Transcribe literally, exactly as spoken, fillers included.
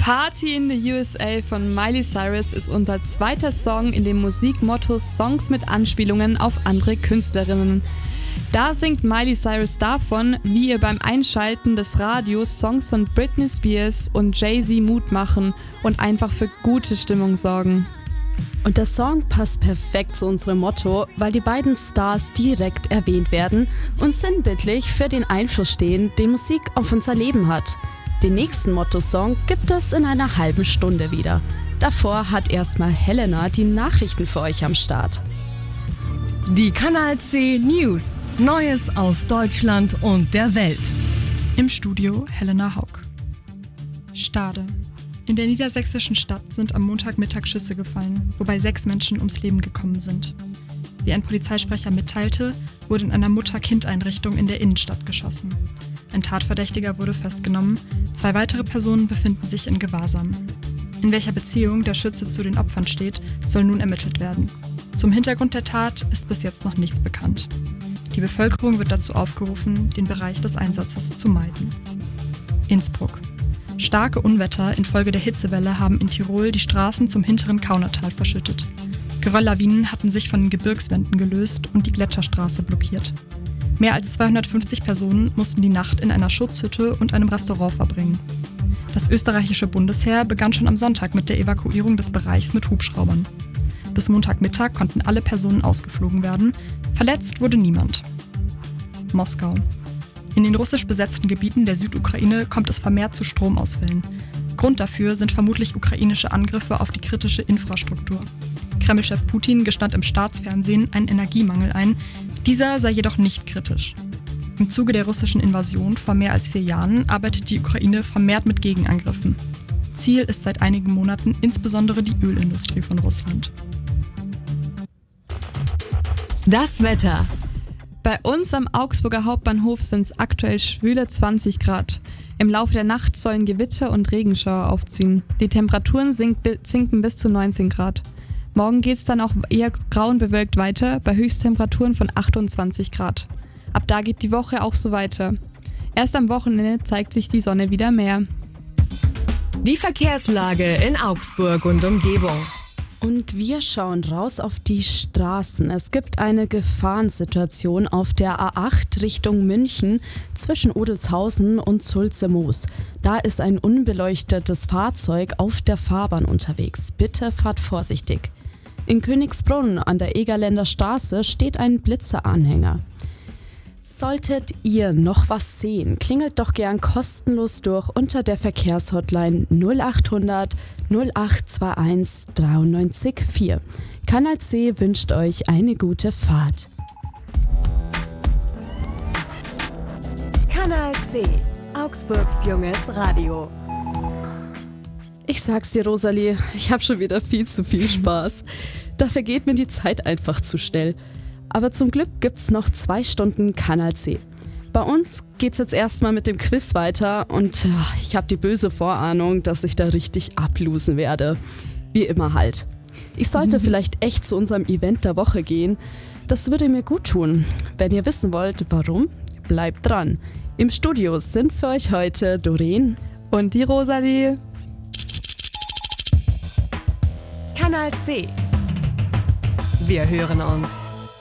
Party in the U S A von Miley Cyrus ist unser zweiter Song in dem Musikmotto Songs mit Anspielungen auf andere Künstlerinnen. Da singt Miley Cyrus davon, wie ihr beim Einschalten des Radios Songs von Britney Spears und Jay-Z Mut machen und einfach für gute Stimmung sorgen. Und der Song passt perfekt zu unserem Motto, weil die beiden Stars direkt erwähnt werden und sinnbildlich für den Einfluss stehen, den Musik auf unser Leben hat. Den nächsten Motto-Song gibt es in einer halben Stunde wieder. Davor hat erstmal Helena die Nachrichten für euch am Start. Die Kanal C News. Neues aus Deutschland und der Welt. Im Studio Helena Haug. Stade. In der niedersächsischen Stadt sind am Montagmittag Schüsse gefallen, wobei sechs Menschen ums Leben gekommen sind. Wie ein Polizeisprecher mitteilte, wurde in einer Mutter-Kind-Einrichtung in der Innenstadt geschossen. Ein Tatverdächtiger wurde festgenommen, zwei weitere Personen befinden sich in Gewahrsam. In welcher Beziehung der Schütze zu den Opfern steht, soll nun ermittelt werden. Zum Hintergrund der Tat ist bis jetzt noch nichts bekannt. Die Bevölkerung wird dazu aufgerufen, den Bereich des Einsatzes zu meiden. Innsbruck. Starke Unwetter infolge der Hitzewelle haben in Tirol die Straßen zum hinteren Kaunertal verschüttet. Gerölllawinen hatten sich von den Gebirgswänden gelöst und die Gletscherstraße blockiert. Mehr als zweihundertfünfzig Personen mussten die Nacht in einer Schutzhütte und einem Restaurant verbringen. Das österreichische Bundesheer begann schon am Sonntag mit der Evakuierung des Bereichs mit Hubschraubern. Bis Montagmittag konnten alle Personen ausgeflogen werden. Verletzt wurde niemand. Moskau. In den russisch besetzten Gebieten der Südukraine kommt es vermehrt zu Stromausfällen. Grund dafür sind vermutlich ukrainische Angriffe auf die kritische Infrastruktur. Kreml-Chef Putin gestand im Staatsfernsehen einen Energiemangel ein. Dieser sei jedoch nicht kritisch. Im Zuge der russischen Invasion vor mehr als vier Jahren arbeitet die Ukraine vermehrt mit Gegenangriffen. Ziel ist seit einigen Monaten insbesondere die Ölindustrie von Russland. Das Wetter. Bei uns am Augsburger Hauptbahnhof sind es aktuell schwüle zwanzig Grad. Im Laufe der Nacht sollen Gewitter und Regenschauer aufziehen. Die Temperaturen sinken bis zu neunzehn Grad. Morgen geht es dann auch eher grau und bewölkt weiter, bei Höchsttemperaturen von achtundzwanzig Grad. Ab da geht die Woche auch so weiter. Erst am Wochenende zeigt sich die Sonne wieder mehr. Die Verkehrslage in Augsburg und Umgebung. Und wir schauen raus auf die Straßen. Es gibt eine Gefahrensituation auf der A acht Richtung München zwischen Odelshausen und Sulze-Moos. Da ist ein unbeleuchtetes Fahrzeug auf der Fahrbahn unterwegs. Bitte fahrt vorsichtig. In Königsbrunn an der Egerländer Straße steht ein Blitzeranhänger. Solltet ihr noch was sehen, klingelt doch gern kostenlos durch unter der Verkehrshotline null achthundert null acht zwei eins neun drei vier. Kanal C wünscht euch eine gute Fahrt. Kanal C, Augsburgs junges Radio. Ich sag's dir, Rosalie, ich habe schon wieder viel zu viel Spaß. Da vergeht mir die Zeit einfach zu schnell. Aber zum Glück gibt's noch zwei Stunden Kanal C. Bei uns geht's jetzt erstmal mit dem Quiz weiter und ich habe die böse Vorahnung, dass ich da richtig ablosen werde. Wie immer halt. Ich sollte mhm. vielleicht echt zu unserem Event der Woche gehen. Das würde mir gut tun. Wenn ihr wissen wollt, warum, bleibt dran. Im Studio sind für euch heute Doreen und die Rosalie. Kanal C. Wir hören uns.